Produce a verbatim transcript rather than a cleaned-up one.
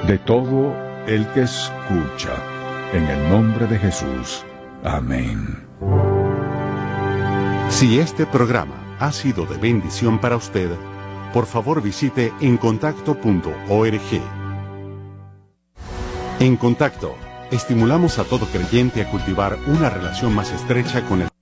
de todo el que escucha. En el nombre de Jesús. Amén. Si este programa ha sido de bendición para usted, por favor visite en contacto punto org. En Contacto, estimulamos a todo creyente a cultivar una relación más estrecha con el